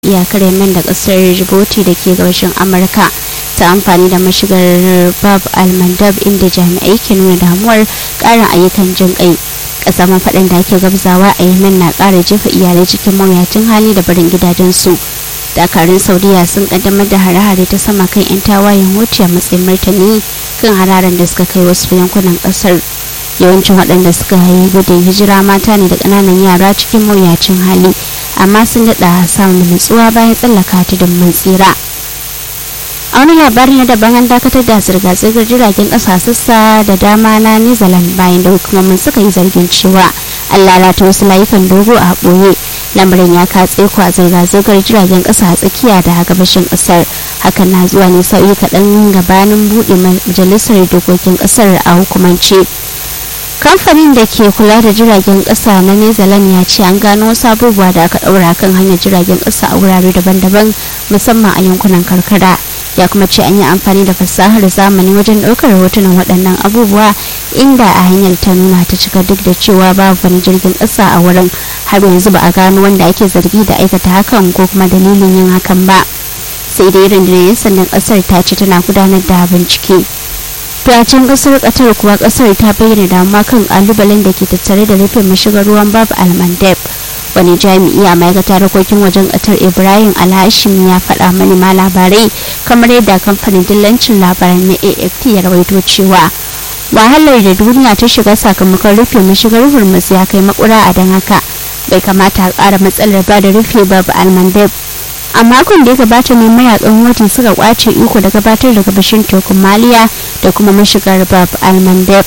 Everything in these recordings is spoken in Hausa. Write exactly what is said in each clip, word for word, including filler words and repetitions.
iyakar Yemen da kasar Djibouti da ke gabashin Amurka ta amfani da mashigar Bab al-Mandab, inda jami'ai ke nuna damuwar karin ayyukan jin kai. Ƙasa mafaɗin da ake gabzawa a Yemen na ƙara jefa iyalai cikin mawuyacin hali da barin gidajensu. Dakarun Saudiya sun kaddamar da hare-hare ta sama kan 'yan tawayen Houthi a matsayin martani kan hararen da suka kai wasu yankunan ƙasar. Yawancin waɗanda suka yi gudun hijira mata ne da ƙananan yara cikin mawuyacin hali, amma sun daɗa samun nutsuwa bayan tsallaka tudun mun tsira. A wani labarin na daban, an dakatar da zirga-zirgar jiragen ƙasa sassa da dama na New Zealand bayan da hukumomin suka yi zargin cewa an lalata wasu layukan dogo a ɓoye. Lamarin ya katse ku a zirga-zirgar jiragen ƙasa a tsakiya da gabashin ƙasar. Hakan na zuwa ne sauyi kaɗan gabanin buɗe majalisar dokokin ƙasar a hukumance. Kamfanin da ke kula da jiragen ƙasa na New Zealand ya ce an gano wasu abubuwa da aka ɗaura kan hanyar jiragen ƙasa a wurare daban-daban, musamman a yankunan karkara. Ya kuma ce an yi amfani da fasahar zamani wajen ɗaukar hotunan waɗannan abubuwa, inda a hanyar ta nuna ta cika duk da cewa babu wani jirgin ƙasa a wurin. Har yanzu ba a gano wanda ake zargi da aikata hakan ko kuma dalilin yin hakan ba. Sai dai rundunar 'yan sandan ƙasar ta ce tana gudanar da bincike. Can kasar Qatar kuwa kasar ta bayyana damuwa kan kalubalen da ke tattare da rufe mashigar ruwan Bab al-Mandab. Wani jami'i a ma'aikatar harkokin wajen Qatar, Ibrahim Al-Hashimi, ya faɗa manema labarai kamar yadda kamfanin dillancin labaran na A F P ya rawaito cewa wahalar da duniya ta shiga sakamakon rufe mashigar Hormuz ya kai makura, a don haka bai kamata a ƙara matsalar ba da rufe Bab al-Mandab. A makon da ya gabata ne mayakan Houthi suka kwace iko da gabatar da gabashin tekun Maliya da kuma mashigar Bab al-Mandab.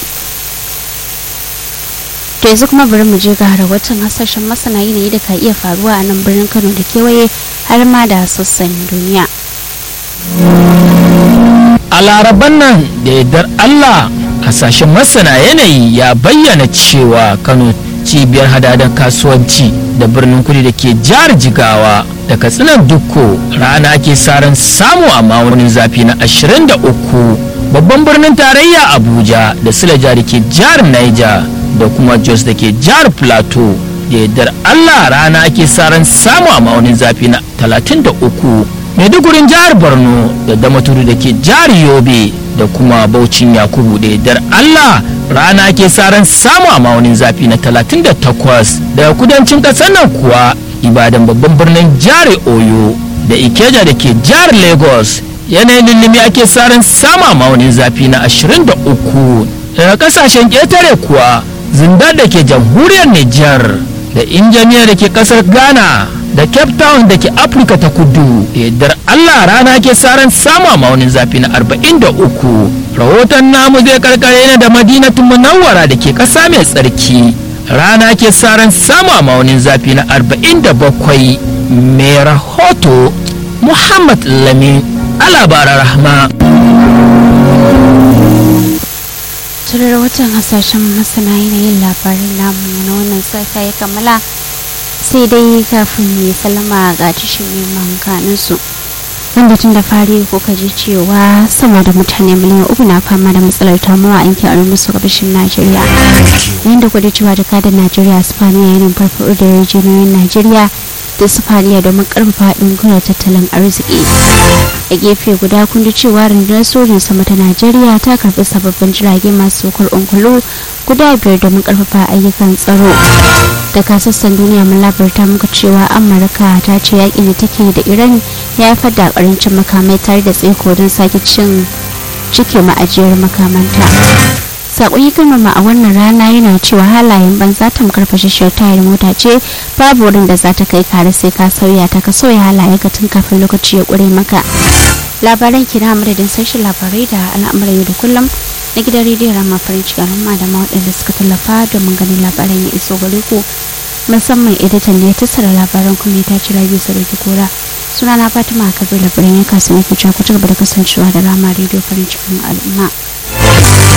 To yanzu kuma bari mu je ga rahoton hasashen masana yanayi da ka iya faruwa a nan birnin Kano da kewaye har ma da sassan duniya. A laraban nan da yardar Allah, hasashen masana yanayi ya bayyana cewa Kano cibiyar hadadan kasuwanci da birnin Kudu da ke jihar Jigawa da Katsinan Dukko rana ake saran samu a ma'aunin zafi na ashirin da uku. Babban birnin tarayya Abuja da Suleja da ke jihar Niger da kuma Jos da ke jihar Plateau da yardar Allah rana ake saran samu a ma'aunin zafi na talatin da uku. Maidugurin jihar Borno da Damaturu da ke jihar Yobe da kuma Bauchin Yakubu da yardar Allah rana ke saran samu a ma'aunin zafi na talatin da takwas. Daga kudancin ƙasar nan kuwa Ibadan babban birnin jihar Oyo da Ikeja da ke jihar Lagos yanayin lullumi ake saran samu a ma'aunin zafi na ashirin da uku. Daga kasashen ƙetare kuwa Zindar da ke jamhuriyar Nijar da Injamina da ke ƙasar Ghana da Cape Town da ke Afirka ta Kudu da yardar Allah rana ke saran samu a ma'aunin zafi na arba'in da uku. Rahoton namu zai karkare ne da Madinatun Munawwara da ke ƙasa mai tsarki rana ke saran samu a ma'aunin zafi na arba'in da bakwai. Mai rahoto Muhammad Lami, a labaran Rahma. Turar watan hasashen masana yanayin labarin namu na wannan safiya ya kammala, sai dai kafin mai salama ga tashin neman kanunsu. Wanda tun da fari kuka ji cewa sama da mutane miliyan uku na fama da matsalar tamuwa a yankin arewa maso gabashin Najeriya. Yayin da kudu cewa jakadar Najeriya Spaniya yanin farfaɗo da yarjejeniyoyin Najeriya da Spaniya domin karfafa haɗin gwiwar tattalin arziki. A gefe guda kun ji cewa rundunar sojin sama ta Najeriya ta karɓi sababbin jirage masu saukar ungulu guda biyar domin karfafa ayyukan tsaro. Daga sassan duniya mun labarta muku cewa Amurka ta ce yakin da take da Iran ya haifar da karancin makamai tare da tsaiko don sake cin cike ma'ajiyar makamanta. Sakon hikimar a wannan rana yana cewa halayen banza tamkar fashashiyar tayar mota ce, babu wurin da za ta kai kare sai ka sauya ta, ka sauya halaye ka tun kafin lokaci ya ƙure maka. Labaran kina madadin sashen labarai da al'amuran yau da kullum na gidan rediyon Rama farin cikin al'umma da ma waɗanda suka tallafa domin ganin labaran ya iso gare ku, musamman editan da ya tattara labaran kuma ya tace Rabi Sarauki Kora. Sunana Fatima Kabir, labaran ya kasance ku ci gaba da kasancewa da Rama rediyo farin cikin al'umma.